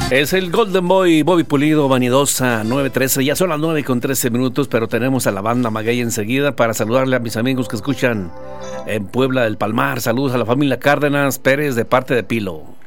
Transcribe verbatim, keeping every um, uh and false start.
Es el Golden Boy, Bobby Pulido, Vanidosa, nueve trece. Ya son las nueve con trece minutos, pero tenemos a la banda Maguey enseguida para saludarle a mis amigos que escuchan en Puebla del Palmar. Saludos a la familia Cárdenas Pérez de parte de Pilo.